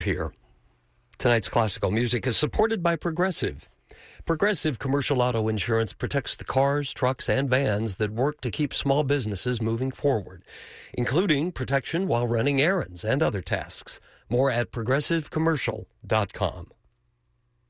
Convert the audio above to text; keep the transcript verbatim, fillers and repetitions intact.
disappear. Tonight's classical music is supported by Progressive. Progressive Commercial Auto Insurance protects the cars, trucks, and vans that work to keep small businesses moving forward, including protection while running errands and other tasks. More at progressive commercial dot com.